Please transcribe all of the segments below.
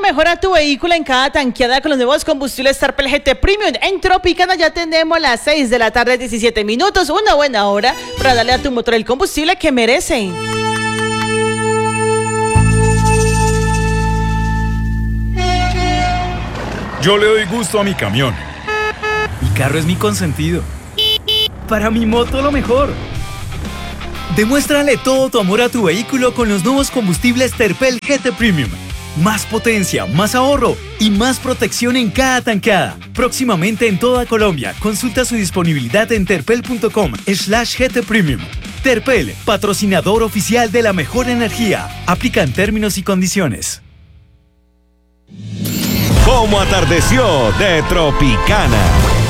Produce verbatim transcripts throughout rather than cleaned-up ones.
mejora tu vehículo en cada tanqueada con los nuevos combustibles Terpel G T Premium. En Tropicana ya tenemos las seis de la tarde, diecisiete minutos. Una buena hora para darle a tu motor el combustible que merece. Yo le doy gusto a mi camión. Mi carro es mi consentido. Para mi moto lo mejor. Demuéstrale todo tu amor a tu vehículo con los nuevos combustibles Terpel G T Premium. Más potencia, más ahorro y más protección en cada tankada. Próximamente en toda Colombia. Consulta su disponibilidad en terpel.com slash GT Premium. Terpel, patrocinador oficial de la mejor energía. Aplican términos y condiciones. Cómo atardeció de Tropicana.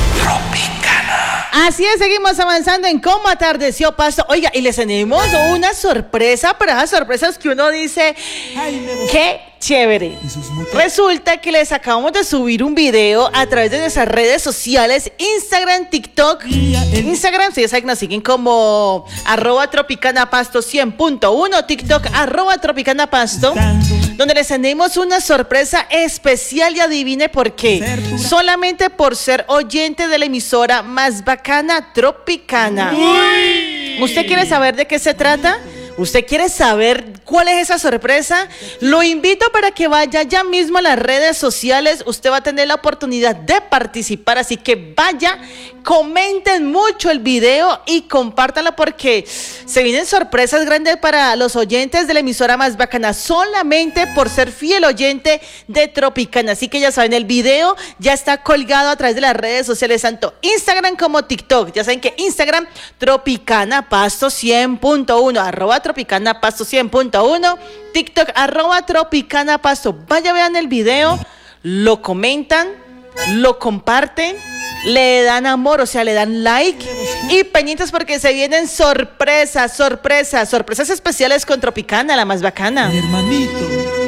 Así es, seguimos avanzando en cómo atardeció Pasto. Oiga, y les tenemos una sorpresa, pero esas sorpresas que uno dice, qué chévere. Resulta que les acabamos de subir un video a través de nuestras redes sociales, Instagram, TikTok. Instagram, si ya saben, nos siguen como arroba tropicanapasto cien punto uno, TikTok arroba tropicanapasto, donde les tenemos una sorpresa especial y adivine por qué. Solamente por ser oyente de la emisora más bacana, Tropicana. Uy. ¿Usted quiere saber de qué se trata? ¿Usted quiere saber cuál es esa sorpresa? Lo invito para que vaya ya mismo a las redes sociales. Usted va a tener la oportunidad de participar, así que vaya, comenten mucho el video y compártanlo porque se vienen sorpresas grandes para los oyentes de la emisora más bacana, solamente por ser fiel oyente de Tropicana. Así que ya saben, el video ya está colgado a través de las redes sociales, tanto Instagram como TikTok. Ya saben que Instagram, Tropicana Pasto cien punto uno, arroba Tropicana Pasto cien punto uno, TikTok arroba Tropicana Pasto. Vaya, vean el video, lo comentan, lo comparten, le dan amor, o sea, le dan like y pendientes porque se vienen sorpresas, sorpresas, sorpresas especiales con Tropicana, la más bacana. Hermanito.